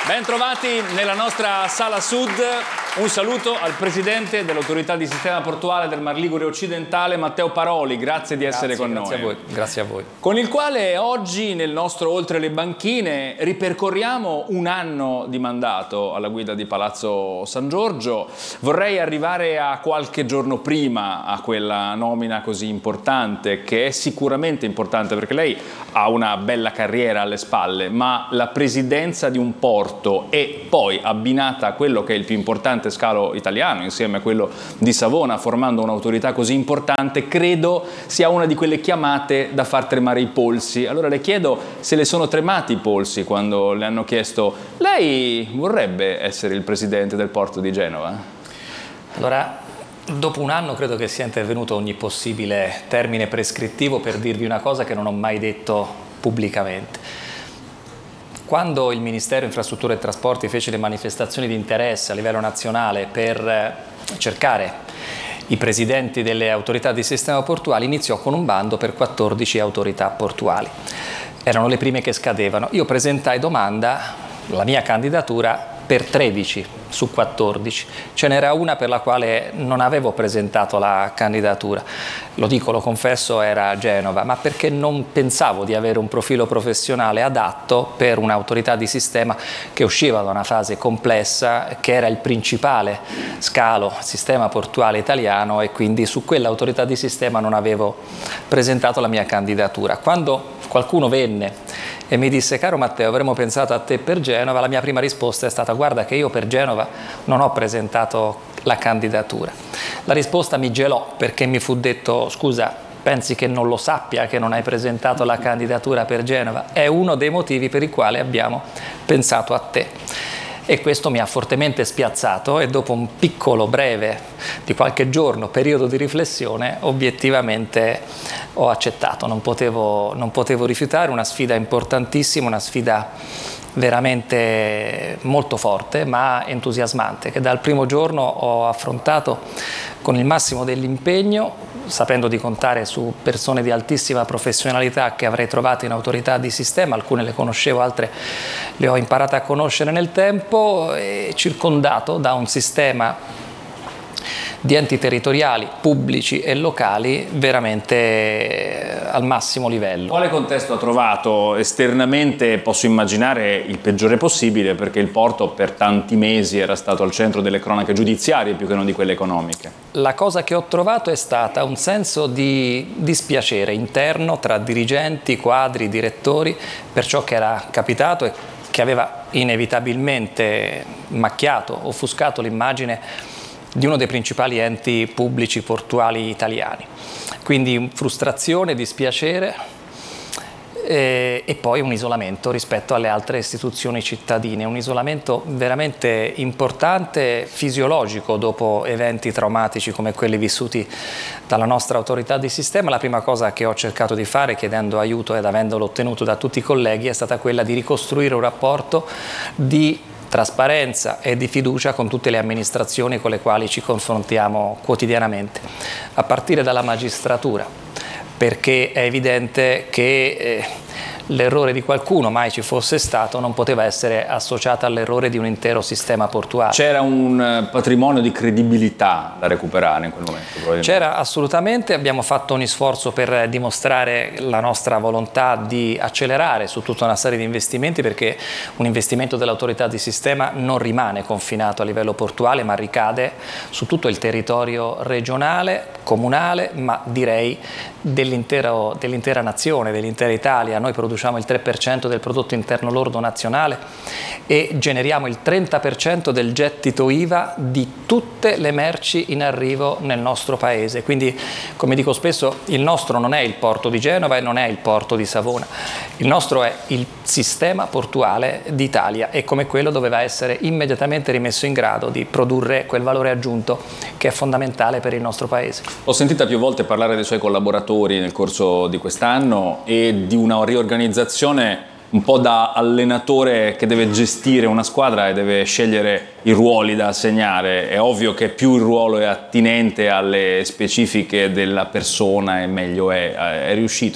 Ben trovati nella nostra sala sud. Un saluto al presidente dell'autorità di sistema portuale del Mar Ligure occidentale, Matteo Paroli. Grazie di essere con noi. Grazie a voi. Con il quale oggi nel nostro Oltre le Banchine ripercorriamo un anno di mandato alla guida di Palazzo San Giorgio. Vorrei arrivare a qualche giorno prima a quella nomina così importante, che è sicuramente importante perché lei ha una bella carriera alle spalle, ma la presidenza di un porto e poi abbinata a quello che è il più importante scalo italiano insieme a quello di Savona, formando un'autorità così importante, credo sia una di quelle chiamate da far tremare i polsi. Allora le chiedo se le sono tremati i polsi quando le hanno chiesto: lei vorrebbe essere il presidente del porto di Genova? Allora, dopo un anno credo che sia intervenuto ogni possibile termine prescrittivo per dirvi una cosa che non ho mai detto pubblicamente. Quando il Ministero Infrastrutture e Trasporti fece le manifestazioni di interesse a livello nazionale per cercare i presidenti delle autorità di sistema portuale, iniziò con un bando per 14 autorità portuali. Erano le prime che scadevano. Io presentai domanda, la mia candidatura, per 13 su 14. Ce n'era una per la quale non avevo presentato la candidatura. Lo dico, lo confesso, era Genova, ma perché non pensavo di avere un profilo professionale adatto per un'autorità di sistema che usciva da una fase complessa, che era il principale scalo sistema portuale italiano, e quindi su quell'autorità di sistema non avevo presentato la mia candidatura. Quando qualcuno venne e mi disse: caro Matteo, avremmo pensato a te per Genova, la mia prima risposta è stata: guarda che io per Genova non ho presentato la candidatura. La risposta mi gelò, perché mi fu detto: scusa, pensi che non lo sappia che non hai presentato la candidatura per Genova? È uno dei motivi per i quali abbiamo pensato a te. E questo mi ha fortemente spiazzato, e dopo un piccolo, breve, di qualche giorno, periodo di riflessione, obiettivamente ho accettato. Non potevo rifiutare una sfida importantissima, una sfida veramente molto forte ma entusiasmante, che dal primo giorno ho affrontato con il massimo dell'impegno, sapendo di contare su persone di altissima professionalità che avrei trovato in autorità di sistema. Alcune le conoscevo, altre le ho imparate a conoscere nel tempo, e circondato da un sistema di enti territoriali, pubblici e locali veramente al massimo livello. Quale contesto ha trovato? Esternamente posso immaginare il peggiore possibile, perché il porto per tanti mesi era stato al centro delle cronache giudiziarie più che non di quelle economiche. La cosa che ho trovato è stata un senso di dispiacere interno tra dirigenti, quadri, direttori per ciò che era capitato e che aveva inevitabilmente macchiato, offuscato l'immagine di uno dei principali enti pubblici portuali italiani. Quindi frustrazione, dispiacere e poi un isolamento rispetto alle altre istituzioni cittadine, un isolamento veramente importante, fisiologico, dopo eventi traumatici come quelli vissuti dalla nostra autorità di sistema. La prima cosa che ho cercato di fare, chiedendo aiuto ed avendolo ottenuto da tutti i colleghi, è stata quella di ricostruire un rapporto di trasparenza e di fiducia con tutte le amministrazioni con le quali ci confrontiamo quotidianamente, a partire dalla magistratura, perché è evidente che l'errore di qualcuno, mai ci fosse stato, non poteva essere associato all'errore di un intero sistema portuale. C'era un patrimonio di credibilità da recuperare in quel momento? C'era assolutamente. Abbiamo fatto ogni sforzo per dimostrare la nostra volontà di accelerare su tutta una serie di investimenti, perché un investimento dell'autorità di sistema non rimane confinato a livello portuale, ma ricade su tutto il territorio regionale, comunale, ma direi dell'intera nazione, dell'intera Italia. Noi produciamo il 3% del prodotto interno lordo nazionale e generiamo il 30% del gettito IVA di tutte le merci in arrivo nel nostro paese. Quindi, come dico spesso, il nostro non è il porto di Genova e non è il porto di Savona, il nostro è il sistema portuale d'Italia, e come quello doveva essere immediatamente rimesso in grado di produrre quel valore aggiunto che è fondamentale per il nostro paese. Ho sentito più volte parlare dei suoi collaboratori nel corso di quest'anno e di una riorganizzazione un po' da allenatore che deve gestire una squadra e deve scegliere i ruoli da assegnare. È ovvio che più il ruolo è attinente alle specifiche della persona e meglio è riuscito